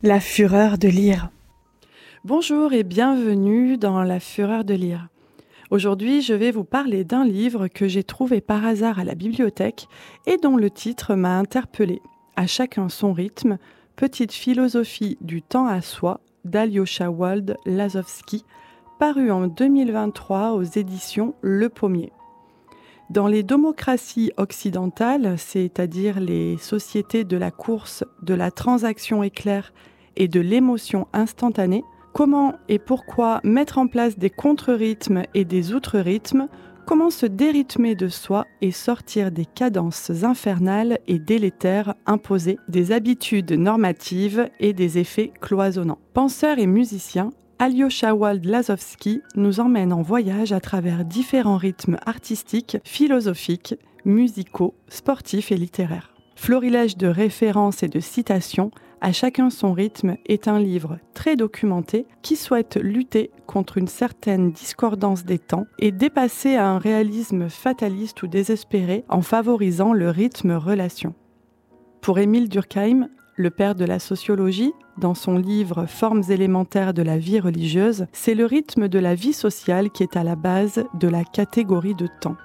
La fureur de lire. Bonjour et bienvenue dans La fureur de lire. Aujourd'hui, je vais vous parler d'un livre que j'ai trouvé par hasard à la bibliothèque et dont le titre m'a interpellée. À chacun son rythme, petite philosophie du temps à soi d'Alyosha Wald Lazowski, paru en 2023 aux éditions Le Pommier. Dans les démocraties occidentales, c'est-à-dire les sociétés de la course, de la transaction éclair et de l'émotion instantanée, comment et pourquoi mettre en place des contre-rythmes et des outre-rythmes, comment se dérythmer de soi et sortir des cadences infernales et délétères imposées, des habitudes normatives et des effets cloisonnants. Penseur et musicien, Alyosha Wald Lazowski nous emmène en voyage à travers différents rythmes artistiques, philosophiques, musicaux, sportifs et littéraires. Florilège de références et de citations, À chacun son rythme est un livre très documenté qui souhaite lutter contre une certaine discordance des temps et dépasser à un réalisme fataliste ou désespéré en favorisant le rythme-relation. Pour Émile Durkheim, le père de la sociologie, dans son livre « Formes élémentaires de la vie religieuse », c'est le rythme de la vie sociale qui est à la base de la catégorie de temps.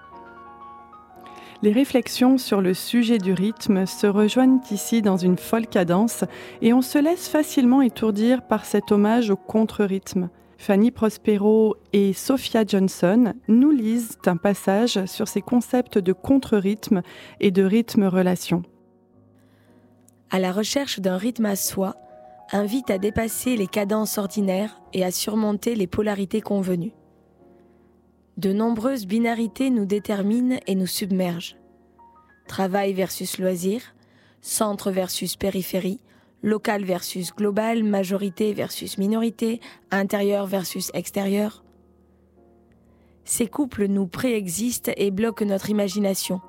Les réflexions sur le sujet du rythme se rejoignent ici dans une folle cadence et on se laisse facilement étourdir par cet hommage au contre-rythme. Fanny Prospero et Sophia Johnson nous lisent un passage sur ces concepts de contre-rythme et de rythme-relation. À la recherche d'un rythme à soi, invite à dépasser les cadences ordinaires et à surmonter les polarités convenues. De nombreuses binarités nous déterminent et nous submergent. Travail versus loisir, centre versus périphérie, local versus global, majorité versus minorité, intérieur versus extérieur. Ces couples nous préexistent et bloquent notre imagination.